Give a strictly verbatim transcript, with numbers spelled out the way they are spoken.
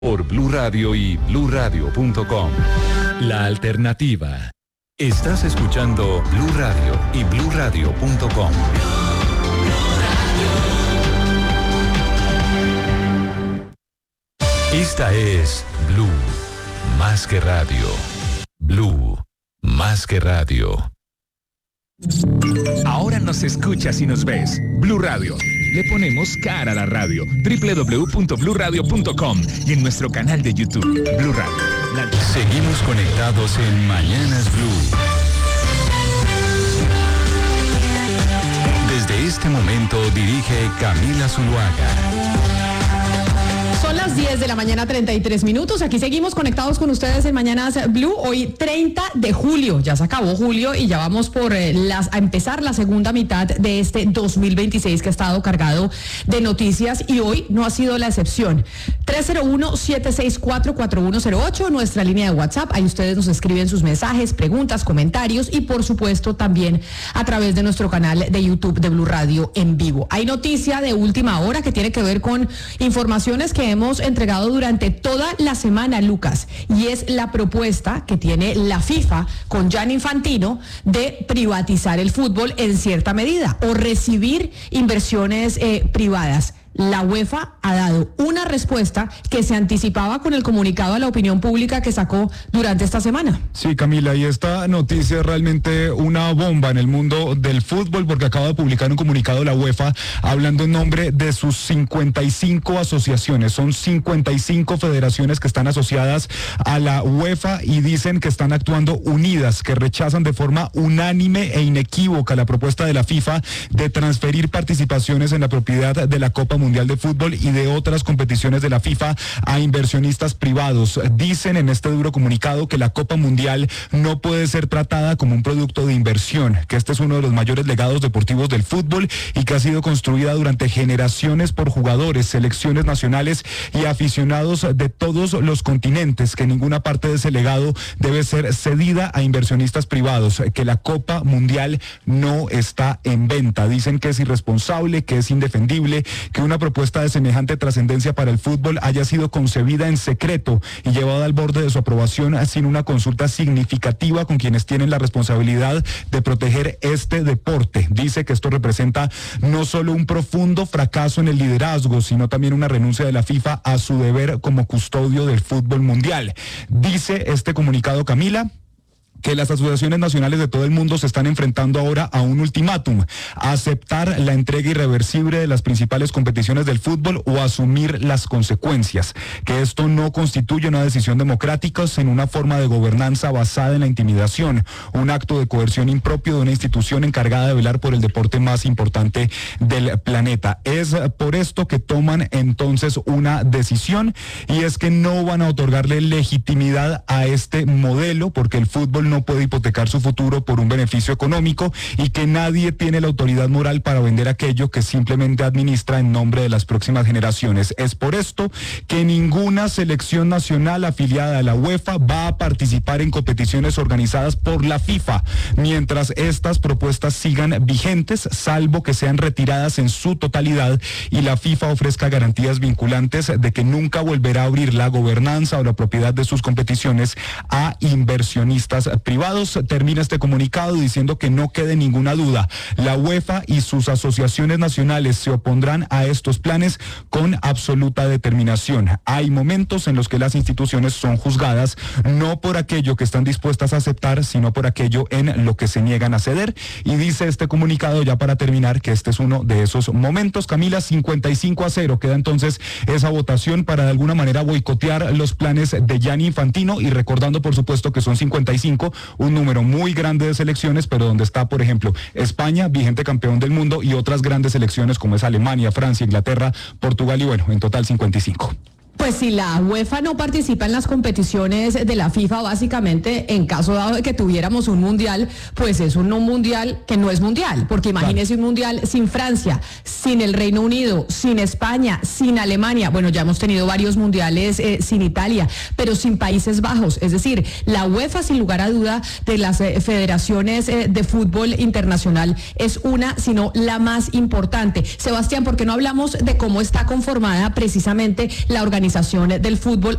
Por Blue Radio y blue radio punto com. La alternativa. Estás escuchando Blue Radio y blue radio punto com. Esta es Blue, más que radio. Blue, más que radio. Ahora nos escuchas y nos ves. Blue Radio. Le ponemos cara a la radio. doble u doble u doble u punto blue radio punto com y en nuestro canal de YouTube, Blue Radio. La... Seguimos conectados en Mañanas Blue. Desde este momento dirige Camila Zuluaga. Son las diez de la mañana, treinta y tres minutos. Aquí seguimos conectados con ustedes en Mañanas Blue. Hoy treinta de julio. Ya se acabó julio y ya vamos por eh, las, a empezar la segunda mitad de este dos mil veintiséis que ha estado cargado de noticias y hoy no ha sido la excepción. tres cero uno, siete seis cuatro, cuatro uno cero ocho, nuestra línea de WhatsApp. Ahí ustedes nos escriben sus mensajes, preguntas, comentarios y por supuesto también a través de nuestro canal de YouTube de Blue Radio en vivo. Hay noticia de última hora que tiene que ver con informaciones que hemos entregado durante toda la semana, Lucas, y es la propuesta que tiene la FIFA con Gianni Infantino de privatizar el fútbol en cierta medida o recibir inversiones eh, privadas. La UEFA ha dado una respuesta que se anticipaba con el comunicado a la opinión pública que sacó durante esta semana. Sí, Camila, y esta noticia es realmente una bomba en el mundo del fútbol porque acaba de publicar un comunicado la UEFA hablando en nombre de sus cincuenta y cinco asociaciones. Son cincuenta y cinco federaciones que están asociadas a la UEFA y dicen que están actuando unidas, que rechazan de forma unánime e inequívoca la propuesta de la FIFA de transferir participaciones en la propiedad de la Copa Mundial de Fútbol y de otras competiciones de la FIFA a inversionistas privados. Dicen en este duro comunicado que la Copa Mundial no puede ser tratada como un producto de inversión, que este es uno de los mayores legados deportivos del fútbol y que ha sido construida durante generaciones por jugadores, selecciones nacionales y aficionados de todos los continentes, que ninguna parte de ese legado debe ser cedida a inversionistas privados, que la Copa Mundial no está en venta. Dicen que es irresponsable, que es indefendible, que una propuesta de semejante trascendencia para el fútbol haya sido concebida en secreto y llevada al borde de su aprobación sin una consulta significativa con quienes tienen la responsabilidad de proteger este deporte. Dice que esto representa no solo un profundo fracaso en el liderazgo, sino también una renuncia de la FIFA a su deber como custodio del fútbol mundial. Dice este comunicado, Camila, que las asociaciones nacionales de todo el mundo se están enfrentando ahora a un ultimátum: aceptar la entrega irreversible de las principales competiciones del fútbol o asumir las consecuencias, que esto no constituye una decisión democrática, sino una forma de gobernanza basada en la intimidación, un acto de coerción impropio de una institución encargada de velar por el deporte más importante del planeta. Es por esto que toman entonces una decisión, y es que no van a otorgarle legitimidad a este modelo porque el fútbol no puede hipotecar su futuro por un beneficio económico y que nadie tiene la autoridad moral para vender aquello que simplemente administra en nombre de las próximas generaciones. Es por esto que ninguna selección nacional afiliada a la UEFA va a participar en competiciones organizadas por la FIFA mientras estas propuestas sigan vigentes, salvo que sean retiradas en su totalidad y la FIFA ofrezca garantías vinculantes de que nunca volverá a abrir la gobernanza o la propiedad de sus competiciones a inversionistas privados. Termina este comunicado diciendo que no quede ninguna duda, la UEFA y sus asociaciones nacionales se opondrán a estos planes con absoluta determinación. Hay momentos en los que las instituciones son juzgadas no por aquello que están dispuestas a aceptar, sino por aquello en lo que se niegan a ceder. Y dice este comunicado, ya para terminar, que este es uno de esos momentos. Camila, cincuenta y cinco a cero queda entonces esa votación para de alguna manera boicotear los planes de Gianni Infantino, y recordando por supuesto que son cincuenta y cinco, un número muy grande de selecciones, pero donde está, por ejemplo, España, vigente campeón del mundo, y otras grandes selecciones como es Alemania, Francia, Inglaterra, Portugal, y bueno, en total cincuenta y cinco. Pues si la UEFA no participa en las competiciones de la FIFA, básicamente, en caso dado de que tuviéramos un mundial, pues es un no mundial que no es mundial, porque imagínese un mundial sin Francia, sin el Reino Unido, sin España, sin Alemania. Bueno, ya hemos tenido varios mundiales eh, sin Italia, pero sin Países Bajos. Es decir, la UEFA, sin lugar a duda, de las eh, federaciones eh, de fútbol internacional, es una, sino la más importante. Sebastián, ¿por qué no hablamos de cómo está conformada precisamente la organización profesionalización del fútbol